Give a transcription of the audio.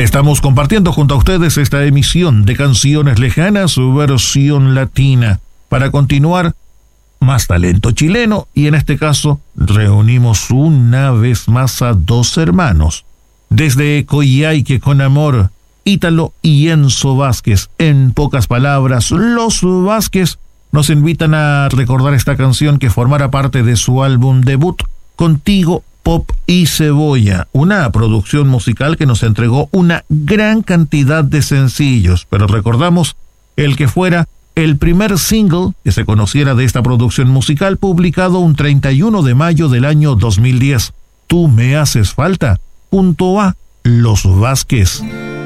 Estamos compartiendo junto a ustedes esta emisión de Canciones Lejanas, su versión latina. Para continuar, más talento chileno, y en este caso reunimos una vez más a dos hermanos. Desde Coyhaique con Amor, Ítalo y Enzo Vázquez. En pocas palabras, los Vázquez nos invitan a recordar esta canción que formará parte de su álbum debut, Contigo, Pop y Cebolla, una producción musical que nos entregó una gran cantidad de sencillos, pero recordamos el que fuera el primer single que se conociera de esta producción musical, publicado un 31 de mayo del año 2010, Tú me haces falta, junto a Los Vázquez.